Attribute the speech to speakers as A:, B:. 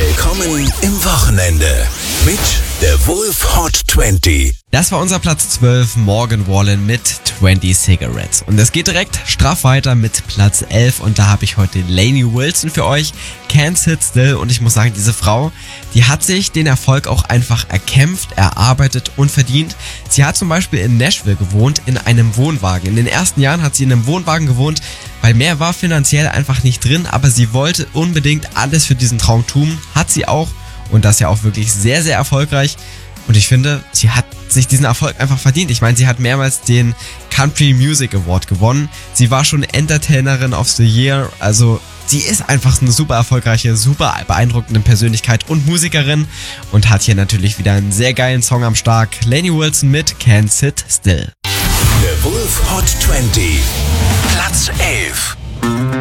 A: Willkommen im Wochenende mit der Wolf Hot 20.
B: Das war unser Platz 12, Morgan Wallen mit 20 Cigarettes. Und es geht direkt straff weiter mit Platz 11 und da habe ich heute Lainey Wilson für euch, Can't Sit Still. Und ich muss sagen, diese Frau, die hat sich den Erfolg auch einfach erkämpft, erarbeitet und verdient. Sie hat zum Beispiel in Nashville gewohnt, in einem Wohnwagen. In den ersten Jahren hat sie in einem Wohnwagen gewohnt, weil mehr war finanziell einfach nicht drin, aber sie wollte unbedingt alles für diesen Traum tun, hat sie auch und das ja auch wirklich sehr, sehr erfolgreich. Und ich finde, sie hat sich diesen Erfolg einfach verdient. Ich meine, sie hat mehrmals den Country Music Award gewonnen. Sie war schon Entertainerin of the Year. Also sie ist einfach eine super erfolgreiche, super beeindruckende Persönlichkeit und Musikerin und hat hier natürlich wieder einen sehr geilen Song am Start. Lainey Wilson mit Can't Sit Still.
A: Der Wolf Hot 20. Platz 11.